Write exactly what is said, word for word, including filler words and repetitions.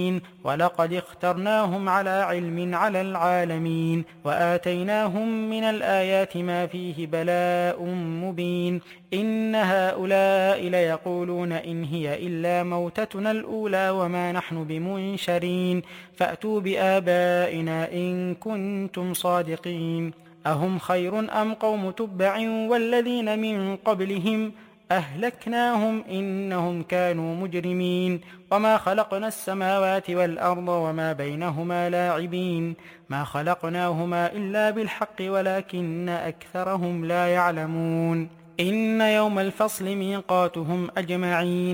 ولقد اخترناهم على علم على العالمين وآتيناهم من الآيات ما فيه بلاء مبين إن هؤلاء ليقولون إن هي إلا موتتنا الأولى وما نحن بمنشرين فأتوا بآبائنا إن كنتم صادقين أهم خير أم قوم تبع والذين من قبلهم أهلكناهم إنهم كانوا مجرمين وما خلقنا السماوات والأرض وما بينهما لاعبين ما خلقناهما إلا بالحق ولكن أكثرهم لا يعلمون إن يوم الفصل ميقاتهم أجمعين